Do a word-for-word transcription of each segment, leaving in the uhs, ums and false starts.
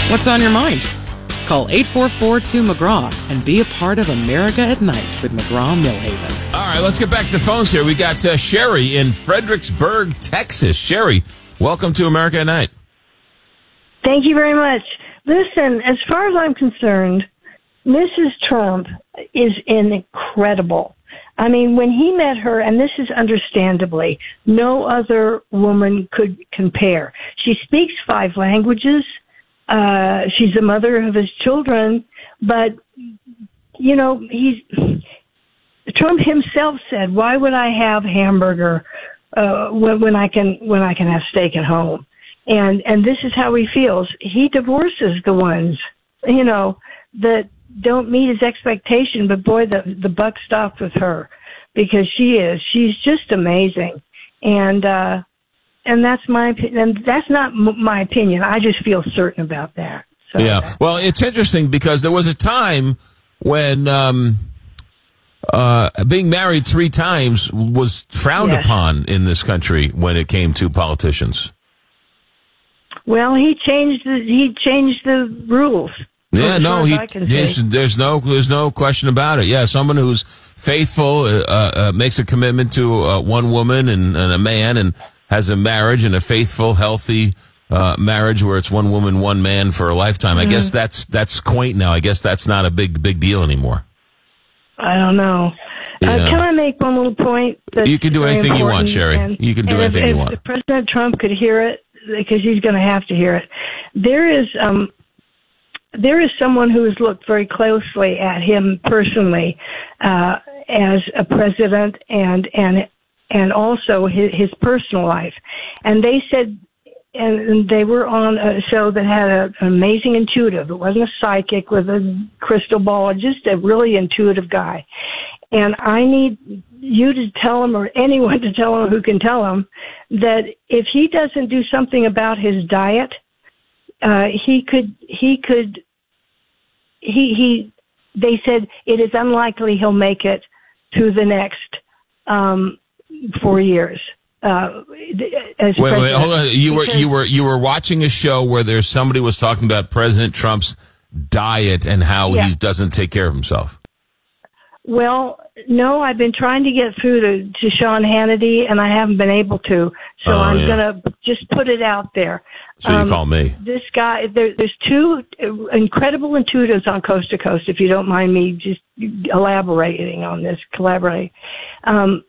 What's on your mind? Call eight four four two McGraw and be a part of America at Night with McGraw-Millhaven. All right, let's get back to the phones here. We got uh, Sherry in Fredericksburg, Texas. Sherry, welcome to America at Night. Thank you very much. Listen, as far as I'm concerned, Missus Trump is incredible. I mean, when he met her, and this is understandably, no other woman could compare. She speaks five languages. Uh, she's the mother of his children, but, you know, he's, Trump himself said, why would I have hamburger, uh, when, when I can, when I can have steak at home? And, and this is how he feels. He divorces the ones, you know, that don't meet his expectation, but boy, the, the buck stopped with her because she is, she's just amazing. And, uh, And that's my opinion. That's not m- my opinion. I just feel certain about that. So. Yeah. Well, it's interesting because there was a time when um, uh, being married three times was frowned Yes. upon in this country when it came to politicians. Well, he changed the he changed the rules. Yeah, as no, far as he, I can there's, say. there's no there's no question about it. Yeah, someone who's faithful, uh, uh, makes a commitment to uh, one woman and, and a man, and has a marriage and a faithful, healthy uh, marriage where it's one woman, one man for a lifetime. I Mm-hmm. guess that's that's quaint now. I guess that's not a big big deal anymore. I don't know. Yeah. Uh, can I make one little point? That's You can do very anything you want, important? Sherry. And, You can do and anything if, you if want. If President Trump could hear it, because he's going to have to hear it, there is um, there is someone who has looked very closely at him personally uh, as a president and and and also his, his personal life, and they said. And they were on a show that had a, an amazing intuitive. It wasn't a psychic with a crystal ball, just a really intuitive guy. And I need you to tell him, or anyone to tell him who can tell him, that if he doesn't do something about his diet, uh, he could, he could, he, he, they said it is unlikely he'll make it to the next, um, four years. Uh, as Wait, wait, hold on. You were, because- you were, you were watching a show where there's somebody was talking about President Trump's diet and how Yeah. he doesn't take care of himself. Well, no, I've been trying to get through to, to Sean Hannity, and I haven't been able to. So Oh, I'm yeah. going to just put it out there. So Um, you call me. This guy, there, there's two incredible intuitives on Coast to Coast, if you don't mind me just elaborating on this, collaborating. Um,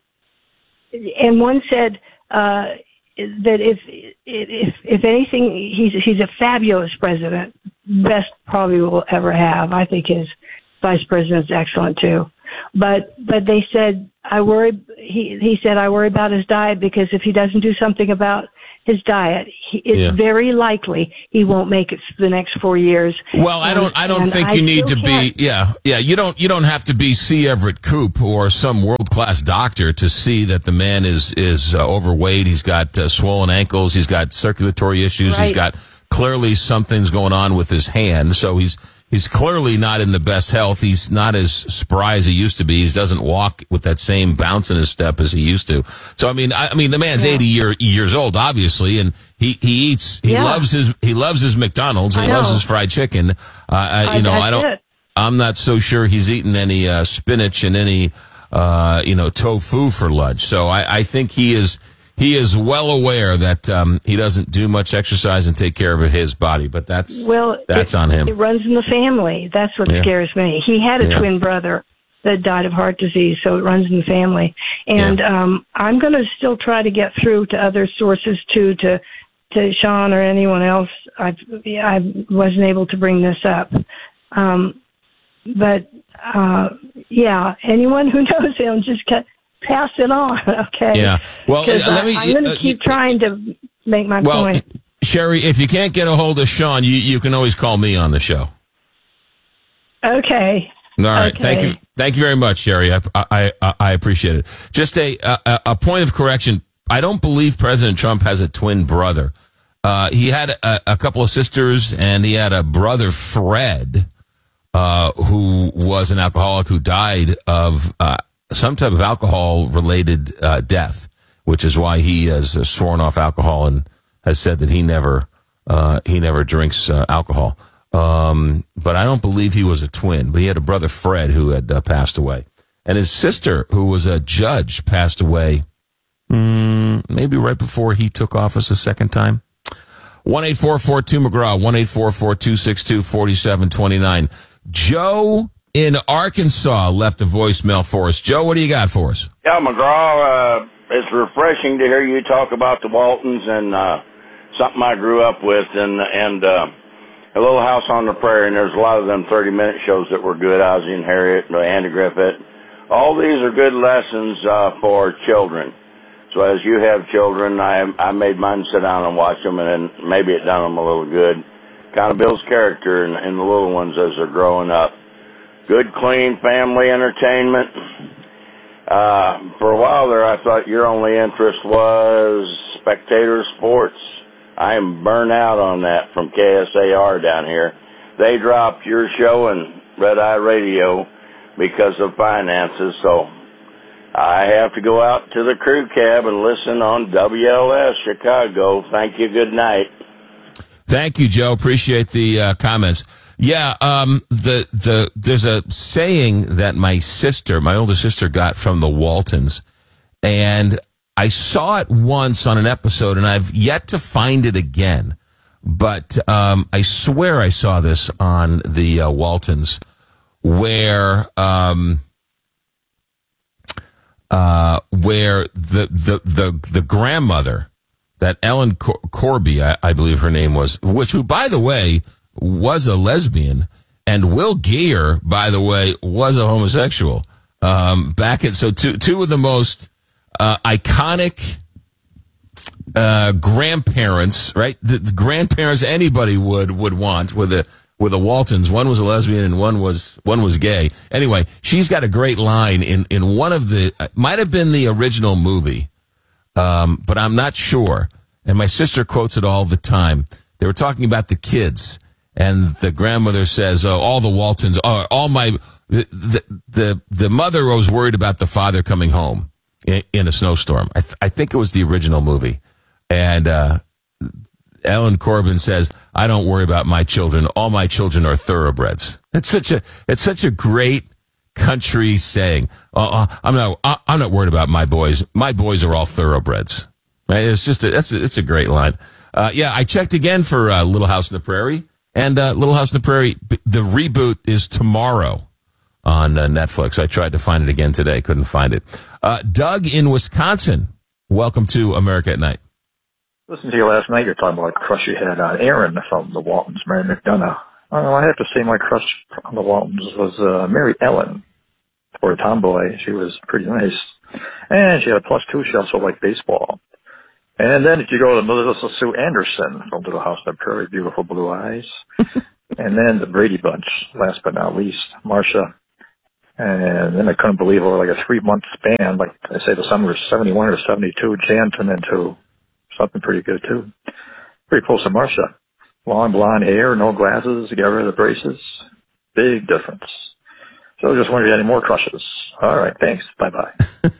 and one said uh, that if, if if anything, he's he's a fabulous president, best probably we'll ever have. I think his vice president's excellent too. But but they said I worry. He he said I worry about his diet because if he doesn't do something about his diet, he, it's Yeah. very likely he won't make it for the next four years. Well, I don't. I don't And think I you need to still be. can't- Yeah, yeah. You don't. You don't have to be C. Everett Koop or some world class doctor to see that the man is is uh, overweight. He's got uh, swollen ankles. He's got circulatory issues. He's Right. got clearly something's going on with his hand. So he's he's clearly not in the best health. He's not as spry as he used to be. He doesn't walk with that same bounce in his step as he used to. So I mean, I, I mean, the man's Yeah. eighty year, years old, obviously, and he he eats. He Yeah. loves his he loves his McDonald's. And I he loves know. his fried chicken. Uh, I, you know, that's I don't. it. I'm not so sure he's eaten any uh, spinach and any uh, you know tofu for lunch. So I, I think he is. He is well aware that um, he doesn't do much exercise and take care of his body, but that's Well, that's it, on him. It runs in the family. That's what Yeah. scares me. He had a Yeah. twin brother that died of heart disease, so it runs in the family. And Yeah. um, I'm going to still try to get through to other sources too, to to Sean or anyone else. I I wasn't able to bring this up, um, but uh, yeah, anyone who knows him, just ca- pass it on, okay? Yeah. Well, 'Cause uh, let I- me- I'm going uh, to keep you- trying to make my Well, point. Sherry, if you can't get a hold of Sean, you you can always call me on the show. Okay. All right. Okay. Thank you. Thank you very much, Sherry. I, I, I, I appreciate it. Just a, a, a point of correction. I don't believe President Trump has a twin brother. Uh, he had a, a couple of sisters, and he had a brother, Fred, uh, who was an alcoholic who died of uh, some type of alcohol-related uh, death, which is why he has uh, sworn off alcohol and has said that he never uh, he never drinks uh, alcohol. Um, but I don't believe he was a twin. But he had a brother, Fred, who had uh, passed away. And his sister, who was a judge, passed away mm, maybe right before he took office a second time. one eight four four two McGraw, one eight four four two six two four seven two nine. Joe in Arkansas left a voicemail for us. Joe, what do you got for us? Yeah, McGraw, uh, it's refreshing to hear you talk about the Waltons and uh, something I grew up with, and and uh, A Little House on the Prairie, and there's a lot of them thirty-minute shows that were good, Ozzie and Harriet, Andy Griffith. All these are good lessons uh, for children. So as you have children, I I made mine sit down and watch them, and then maybe it done them a little good. Kind of builds character in, in the little ones as they're growing up. Good, clean family entertainment. Uh, for a while there, I thought your only interest was spectator sports. I am burnt out on that from K S A R down here. They dropped your show and Red Eye Radio because of finances, so I have to go out to the crew cab and listen on W L S Chicago. Thank you. Good night. Thank you, Joe. Appreciate the uh, comments. Yeah, um, the the there's a saying that my sister, my older sister, got from the Waltons, and I saw it once on an episode, and I've yet to find it again. But um, I swear I saw this on the uh, Waltons, where um, uh, where the the the the grandmother, that Ellen Cor- Corby, I, I believe her name was, which who, by the way, was a lesbian, and Will Geer, by the way, was a homosexual. Um, back in so two two of the most uh, iconic uh, grandparents, right? The, the grandparents anybody would would want with the with the Waltons. One was a lesbian and one was one was gay. Anyway, she's got a great line in in one of the uh, might have been the original movie. Um, but I'm not sure. And my sister quotes it all the time. They were talking about the kids, and the grandmother says, "Oh, all the Waltons, oh, all my the the the, the mother was worried about the father coming home in, in a snowstorm." I, th- I think it was the original movie, and uh, Ellen Corbin says, "I don't worry about my children. All my children are thoroughbreds." It's such a it's such a great country saying. Uh, uh, I'm not. Uh, I'm not worried about my boys. My boys are all thoroughbreds. Right? It's just. A, that's. A, it's a great line. Uh, yeah, I checked again for uh, Little House on the Prairie, and uh, Little House on the Prairie. The reboot is tomorrow on uh, Netflix. I tried to find it again today, couldn't find it. Uh, Doug in Wisconsin, welcome to America at Night. Listen to you last night. You're talking about a crush you had on Aaron from the Waltons, Mary McDonough. Oh, I have to say my crush on the Waltons was uh, Mary Ellen. For a tomboy, she was pretty nice. And she had a plus two. She also liked baseball. And then if you go to Melissa Sue Anderson from Little House on the Prairie, beautiful blue eyes. And then the Brady Bunch, last but not least, Marcia. And then I couldn't believe over like a three-month span, like I say the summer was seventy-one or seventy-two, Jan turned into something pretty good too. Pretty close to Marcia. Long blonde hair, no glasses, got rid of the braces. Big difference. So just wondering, any more crushes? All right, thanks. Bye-bye.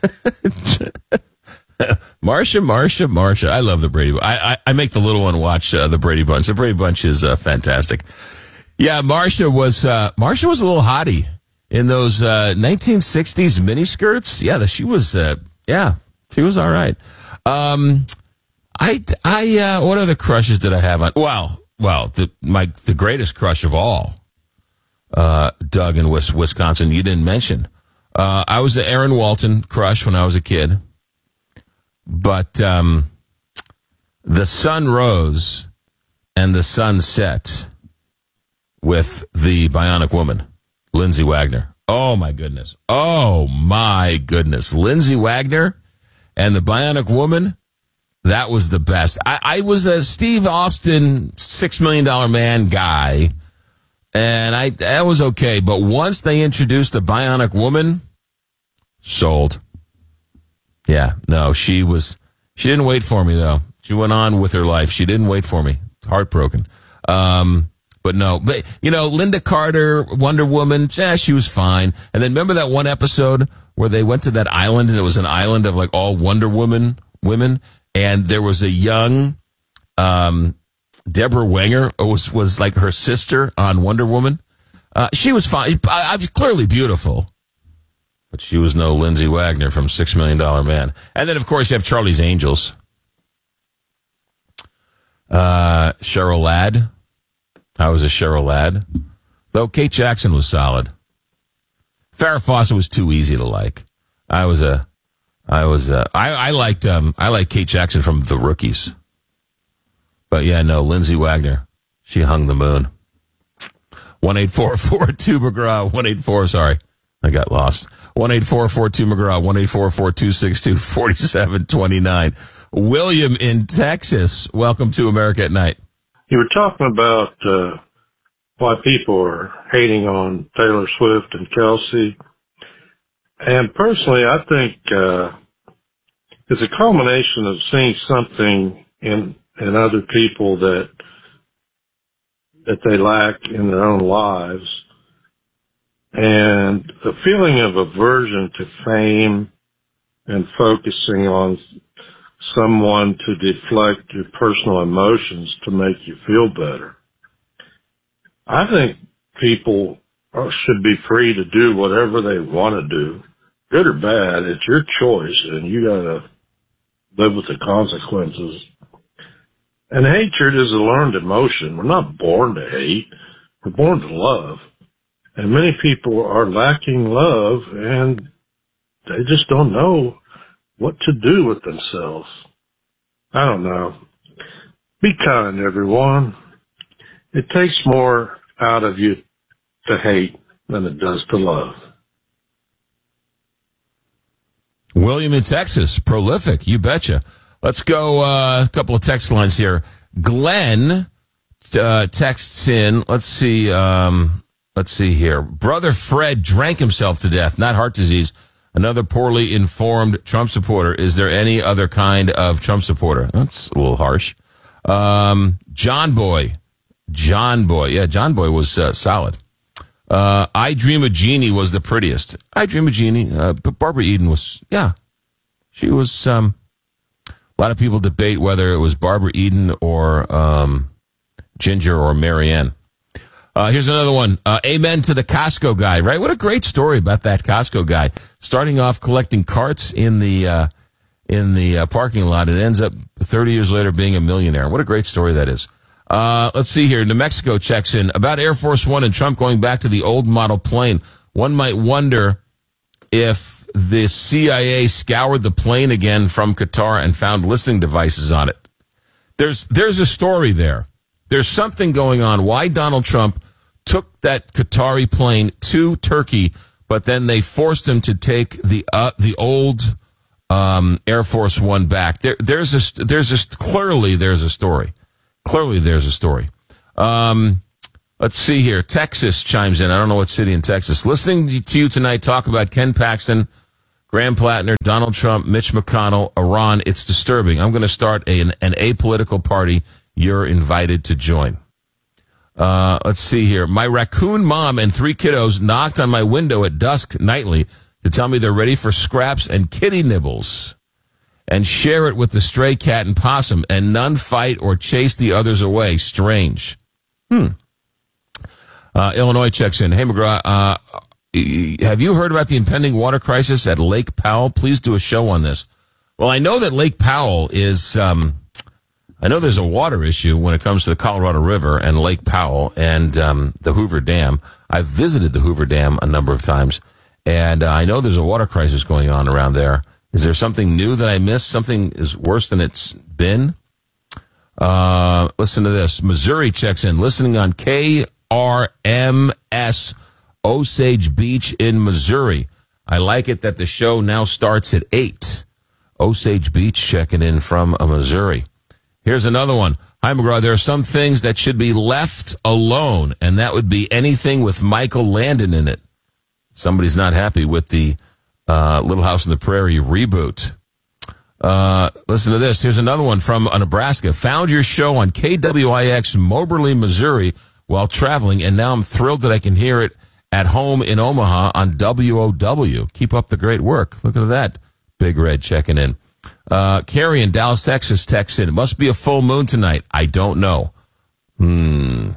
Marcia, Marcia, Marcia. I love the Brady Bunch. I, I, I make the little one watch uh, the Brady Bunch. The Brady Bunch is uh, fantastic. Yeah, Marcia was uh, Marcia was a little hottie in those uh, nineteen sixties miniskirts. Yeah, the, she was. Uh, yeah, she was all right. Um, I, I. Uh, what other crushes did I have on? Well, well, the my the greatest crush of all. Uh, Doug in Wisconsin, you didn't mention. Uh, I was the Aaron Walton crush when I was a kid. But um, the sun rose and the sun set with the Bionic Woman, Lindsay Wagner. Oh, my goodness. Oh, my goodness. Lindsay Wagner and the Bionic Woman, that was the best. I, I was a Steve Austin six million dollars man guy, and I that was okay. But once they introduced the Bionic Woman, sold. Yeah, no, she was, she didn't wait for me, though. She went on with her life. She didn't wait for me. Heartbroken. Um, but no, but, you know, Linda Carter, Wonder Woman, yeah, she was fine. And then remember that one episode where they went to that island, and it was an island of like all Wonder Woman women, and there was a young, um, Deborah Wenger was, was like her sister on Wonder Woman. Uh, she was fine. I, I was clearly beautiful. But she was no Lindsay Wagner from Six Million Dollar Man. And then, of course, you have Charlie's Angels. Uh, Cheryl Ladd. How was a Cheryl Ladd? Though Kate Jackson was solid. Farrah Fawcett was too easy to like. I was a, I was a, I, I liked, um, I liked Kate Jackson from The Rookies. But yeah, no, Lindsay Wagner. She hung the moon. one eight four four two McGraw. one eight four, sorry. I got lost. one eight four four two McGraw. one eight four four two six two four seven two nine. William in Texas. Welcome to America at Night. You were talking about uh, why people are hating on Taylor Swift and Kelsey. And personally, I think uh, it's a culmination of seeing something in in other people that that they lack in their own lives. And the feeling of aversion to fame and focusing on someone to deflect your personal emotions to make you feel better. I think people are, should be free to do whatever they want to do, good or bad. It's your choice, and you got to live with the consequences. And hatred is a learned emotion. We're not born to hate. We're born to love. And many people are lacking love, and they just don't know what to do with themselves. I don't know. Be kind, everyone. It takes more out of you to hate than it does to love. William in Texas, prolific, you betcha. Let's go uh, a couple of text lines here. Glenn uh, texts in, let's see, um, let's see here. Brother Fred drank himself to death, not heart disease. Another poorly informed Trump supporter. Is there any other kind of Trump supporter? That's a little harsh. Um, John Boy. John Boy. Yeah, John Boy was uh, solid. Uh, I Dream of Jeannie was the prettiest. I Dream of Jeannie. Uh, but Barbara Eden was, yeah. She was, um, a lot of people debate whether it was Barbara Eden or um, Ginger or Marianne. Uh, here's another one. Uh, amen to the Costco guy, right? What a great story about that Costco guy. Starting off collecting carts in the, uh, in the uh, parking lot. It ends up thirty years later being a millionaire. What a great story that is. Uh, let's see here. New Mexico checks in about Air Force One and Trump going back to the old model plane. One might wonder if the C I A scoured the plane again from Qatar and found listening devices on it. There's, there's a story there. There's something going on. Why Donald Trump took that Qatari plane to Turkey, but then they forced him to take the uh, the old um, Air Force One back. There, there's a there's a clearly there's a story. Clearly there's a story. Um, let's see here. Texas chimes in. I don't know what city in Texas. Listening to you tonight talk about Ken Paxton, Graham Plattner, Donald Trump, Mitch McConnell, Iran. It's disturbing. I'm going to start a, an, an apolitical party. You're invited to join. Uh, let's see here. My raccoon mom and three kiddos knocked on my window at dusk nightly to tell me they're ready for scraps and kitty nibbles and share it with the stray cat and possum, and none fight or chase the others away. Strange. Hmm. Uh, Illinois checks in. Hey, McGraw, uh, have you heard about the impending water crisis at Lake Powell? Please do a show on this. Well, I know that Lake Powell is, um, I know there's a water issue when it comes to the Colorado River and Lake Powell and um, the Hoover Dam. I've visited the Hoover Dam a number of times, and uh, I know there's a water crisis going on around there. Is there something new that I missed? Something is worse than it's been? Uh, listen to this. Missouri checks in. Listening on K R M S Osage Beach in Missouri. I like it that the show now starts at eight. Osage Beach checking in from uh, Missouri. Here's another one. Hi, McGraw. There are some things that should be left alone, and that would be anything with Michael Landon in it. Somebody's not happy with the uh, Little House on the Prairie reboot. Uh, listen to this. Here's another one from uh, Nebraska. Found your show on K W I X Moberly, Missouri while traveling, and now I'm thrilled that I can hear it at home in Omaha on W O W. Keep up the great work. Look at that. Big Red checking in. Uh, Carrie in Dallas, Texas texts in. It must be a full moon tonight. I don't know. Hmm.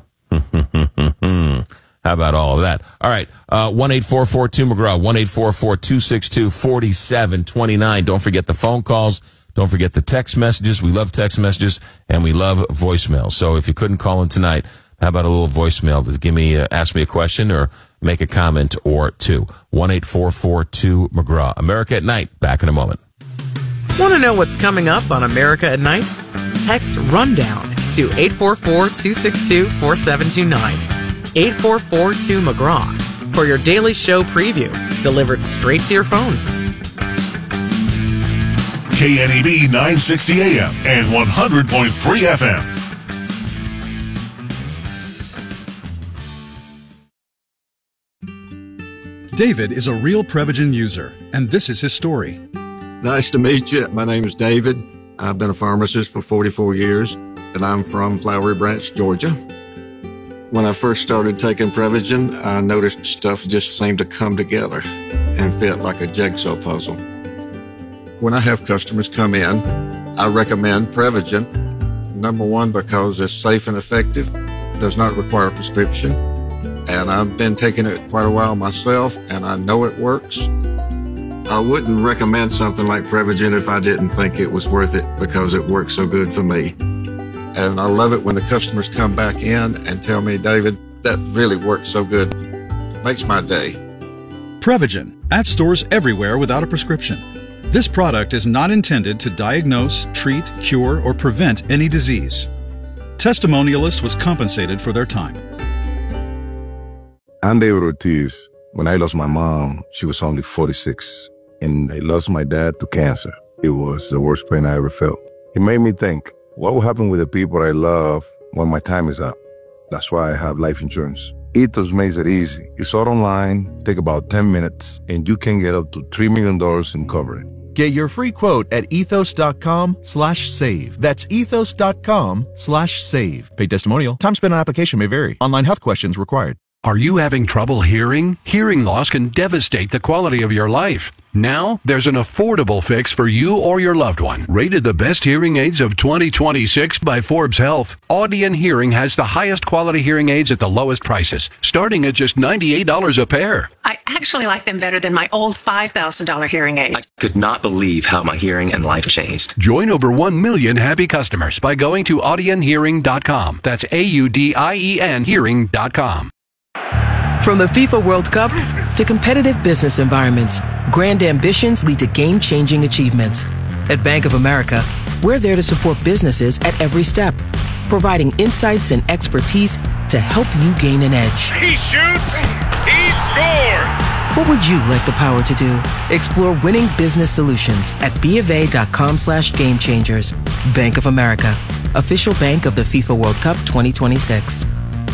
How about all of that? All right. Uh, one eight four four two McGraw, one eight four four two six two four seven two nine. Don't forget the phone calls. Don't forget the text messages. We love text messages and we love voicemail. So if you couldn't call in tonight, how about a little voicemail to give me, uh, ask me a question or make a comment or two? one eight four four two McGraw. America at Night. Back in a moment. Want to know what's coming up on America at Night? Text RUNDOWN to eight four four two six two four seven two nine. eight four four two McGraw for your daily show preview, delivered straight to your phone. K N E B nine sixty A M and one hundred point three F M. David is a real Prevagen user, and this is his story. Nice to meet you. My name is David. I've been a pharmacist for forty-four years, and I'm from Flowery Branch, Georgia. When I first started taking Prevagen, I noticed stuff just seemed to come together and fit like a jigsaw puzzle. When I have customers come in, I recommend Prevagen. Number one, because it's safe and effective, does not require a prescription, and I've been taking it quite a while myself, and I know it works. I wouldn't recommend something like Prevagen if I didn't think it was worth it because it works so good for me. And I love it when the customers come back in and tell me, David, that really works so good. Makes my day. Prevagen, at stores everywhere without a prescription. This product is not intended to diagnose, treat, cure, or prevent any disease. Testimonialist was compensated for their time. I'm David Ortiz. When I lost my mom, she was only forty-six, and I lost my dad to cancer. It was the worst pain I ever felt. It made me think, what will happen with the people I love when my time is up? That's why I have life insurance. Ethos makes it easy. It's all online, take about ten minutes, and you can get up to three million dollars in coverage. Get your free quote at ethos.com slash save. That's ethos.com slash save. Paid testimonial. Time spent on application may vary. Online health questions required. Are you having trouble hearing? Hearing loss can devastate the quality of your life. Now, there's an affordable fix for you or your loved one. Rated the best hearing aids of twenty twenty-six by Forbes Health, Audien Hearing has the highest quality hearing aids at the lowest prices, starting at just ninety-eight dollars a pair. I actually like them better than my old five thousand dollars hearing aid. I could not believe how my hearing and life changed. Join over one million happy customers by going to audien hearing dot com. That's A U D I E N hearing dot com. From the FIFA World Cup to competitive business environments, grand ambitions lead to game-changing achievements. At Bank of America, we're there to support businesses at every step, providing insights and expertise to help you gain an edge. He shoots, he scores! What would you like the power to do? Explore winning business solutions at bofa.com slash game changers. Bank of America, official bank of the FIFA World Cup twenty twenty-six.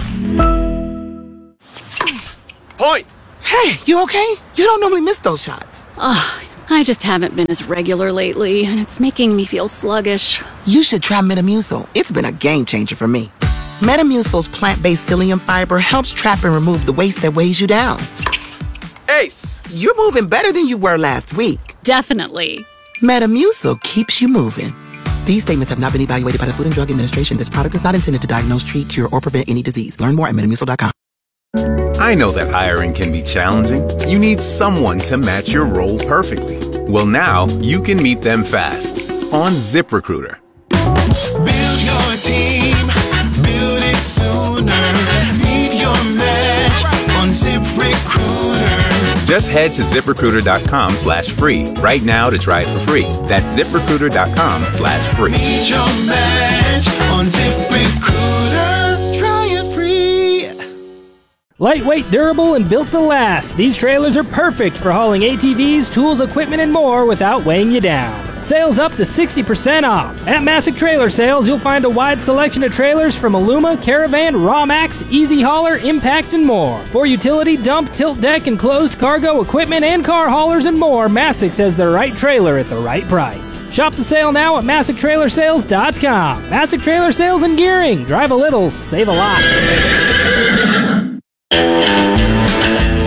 Point! Hey, you okay? You don't normally miss those shots. Ugh, I just haven't been as regular lately, and it's making me feel sluggish. You should try Metamucil. It's been a game changer for me. Metamucil's plant-based psyllium fiber helps trap and remove the waste that weighs you down. Ace! You're moving better than you were last week. Definitely. Metamucil keeps you moving. These statements have not been evaluated by the Food and Drug Administration. This product is not intended to diagnose, treat, cure, or prevent any disease. Learn more at metamucil dot com. I know that hiring can be challenging. You need someone to match your role perfectly. Well, now you can meet them fast on ZipRecruiter. Build your team, build it sooner. Meet your match on ZipRecruiter. Just head to ZipRecruiter.com slash free right now to try it for free. That's ZipRecruiter.com slash free. Meet your match on ZipRecruiter. Try it free. Lightweight, durable, and built to last, these trailers are perfect for hauling A T Vs, tools, equipment, and more without weighing you down. Sales up to sixty percent off. At Masick Trailer Sales, you'll find a wide selection of trailers from Aluma, Caravan, Rawmax, Easy Hauler, Impact, and more. For utility, dump, tilt deck, enclosed cargo, equipment, and car haulers and more, Masick has the right trailer at the right price. Shop the sale now at Masick Trailer Sales dot com. Masick Trailer Sales and Gearing. Drive a little, save a lot.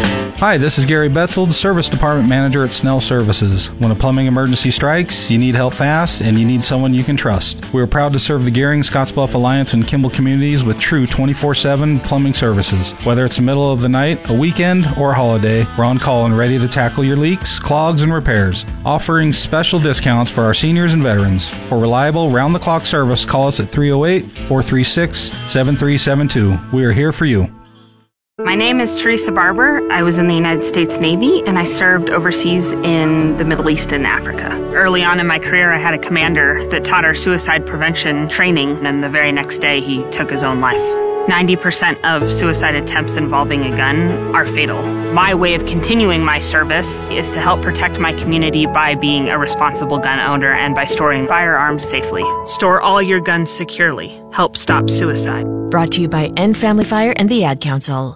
Hi, this is Gary Betzold, Service Department Manager at Snell Services. When a plumbing emergency strikes, you need help fast, and you need someone you can trust. We are proud to serve the Gehring, Scottsbluff Alliance, and Kimball communities with true twenty-four seven plumbing services. Whether it's the middle of the night, a weekend, or a holiday, we're on call and ready to tackle your leaks, clogs, and repairs, offering special discounts for our seniors and veterans. For reliable, round-the-clock service, call us at three oh eight, four three six, seven three seven two. We are here for you. My name is Teresa Barber. I was in the United States Navy, and I served overseas in the Middle East and Africa. Early on in my career, I had a commander that taught our suicide prevention training, and the very next day, he took his own life. ninety percent of suicide attempts involving a gun are fatal. My way of continuing my service is to help protect my community by being a responsible gun owner and by storing firearms safely. Store all your guns securely. Help stop suicide. Brought to you by End Family Fire and the Ad Council.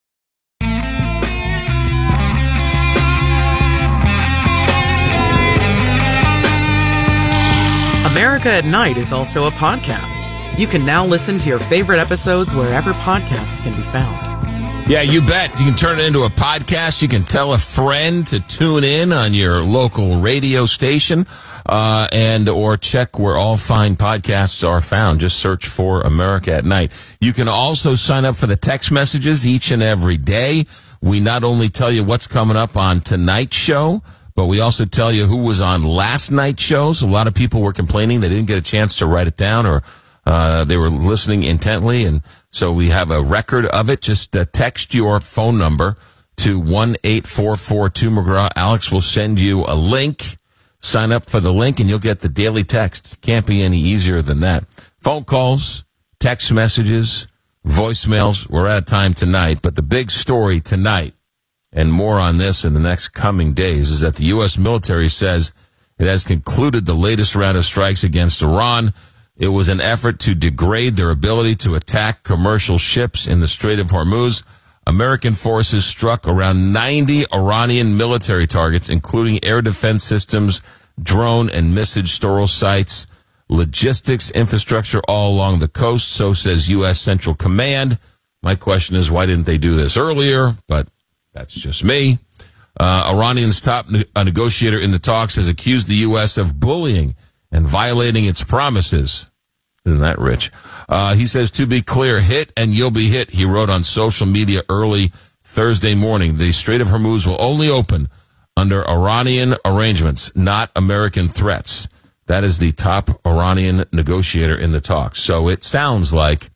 America at Night is also a podcast. You can now listen to your favorite episodes wherever podcasts can be found. Yeah, you bet. You can turn it into a podcast. You can tell a friend to tune in on your local radio station, uh, and or check where all fine podcasts are found. Just search for America at Night. You can also sign up for the text messages each and every day. We not only tell you what's coming up on tonight's show, but we also tell you who was on last night's show. So a lot of people were complaining they didn't get a chance to write it down, or uh, they were listening intently. And so we have a record of it. Just uh, text your phone number to one eight four four two McGraw. Alex will send you a link. Sign up for the link, and you'll get the daily texts. Can't be any easier than that. Phone calls, text messages, voicemails. We're out of time tonight, but the big story tonight, and more on this in the next coming days, is that the U S military says it has concluded the latest round of strikes against Iran. It was an effort to degrade their ability to attack commercial ships in the Strait of Hormuz. American forces struck around ninety Iranian military targets, including air defense systems, drone and missile storage sites, logistics infrastructure all along the coast. So says U S Central Command. My question is, why didn't they do this earlier? But that's just me. Uh, Iranian's top ne- a negotiator in the talks has accused the U S of bullying and violating its promises. Isn't that rich? Uh, he says, to be clear, hit and you'll be hit, he wrote on social media early Thursday morning. The Strait of Hormuz will only open under Iranian arrangements, not American threats. That is the top Iranian negotiator in the talks. So it sounds like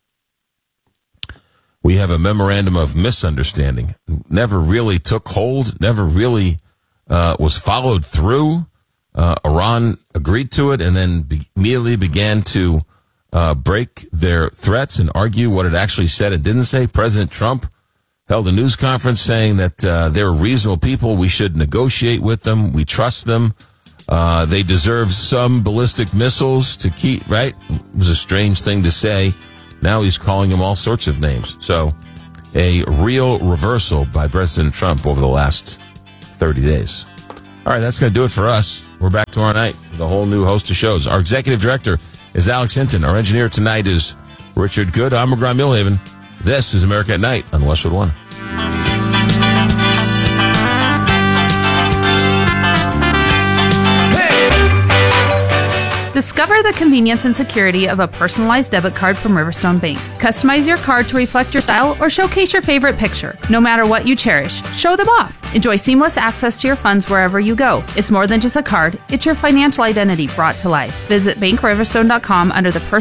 we have a memorandum of misunderstanding. Never really took hold, never really uh, was followed through. Uh, Iran agreed to it and then be- immediately began to uh, break their threats and argue what it actually said and didn't say. President Trump held a news conference saying that uh, they're reasonable people. We should negotiate with them. We trust them. Uh, they deserve some ballistic missiles to keep, right? It was a strange thing to say. Now he's calling them all sorts of names. So a real reversal by President Trump over the last thirty days. All right, that's going to do it for us. We're back tomorrow night with a whole new host of shows. Our executive director is Alex Hinton. Our engineer tonight is Richard Good. I'm McGraw Millhaven. This is America at Night on Westwood One. Discover the convenience and security of a personalized debit card from Riverstone Bank. Customize your card to reflect your style or showcase your favorite picture. No matter what you cherish, show them off. Enjoy seamless access to your funds wherever you go. It's more than just a card, it's your financial identity brought to life. Visit bank riverstone dot com under the